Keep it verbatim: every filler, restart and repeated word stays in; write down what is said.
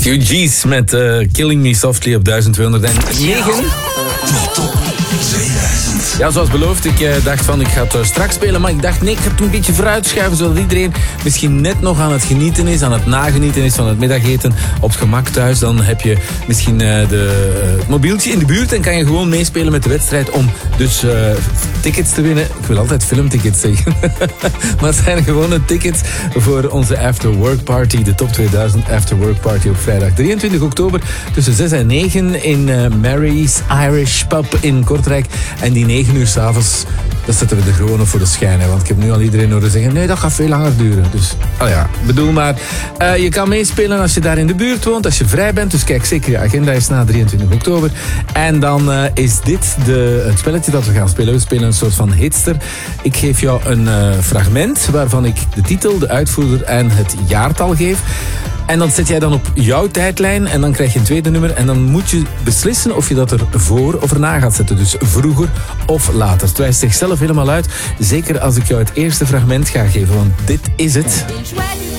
Few G's met uh, Killing Me Softly op duizend tweehonderdnegen. Ja, zoals beloofd, ik uh, dacht van ik ga het uh, straks spelen, maar ik dacht nee, ik ga het een beetje vooruitschuiven, zodat iedereen misschien net nog aan het genieten is, aan het nagenieten is van het middageten op het gemak thuis. Dan heb je misschien uh, de, uh, het mobieltje in de buurt en kan je gewoon meespelen met de wedstrijd om dus uh, tickets te winnen. Ik wil altijd filmtickets zeggen, maar het zijn gewone tickets voor onze After Work Party, de Top tweeduizend After Work Party op vrijdag drieëntwintig oktober tussen zes en negen in uh, Mary's Irish Pub in Kortrijk. En die negen uur 's avonds, dat zetten we er gewoon op voor de schijn. Hè? Want ik heb nu al iedereen horen zeggen, nee, dat gaat veel langer duren. Dus, oh ja, bedoel maar. Uh, je kan meespelen als je daar in de buurt woont, als je vrij bent. Dus kijk zeker je agenda is na drieëntwintig oktober. En dan uh, is dit de, het spelletje dat we gaan spelen. We spelen een soort van hitster. Ik geef jou een uh, fragment waarvan ik de titel, de uitvoerder en het jaartal geef. En dat zet jij dan op jouw tijdlijn en dan krijg je een tweede nummer. En dan moet je beslissen of je dat er voor of erna gaat zetten. Dus vroeger of later. Het wijst zichzelf helemaal uit. Zeker als ik jou het eerste fragment ga geven, want dit is het.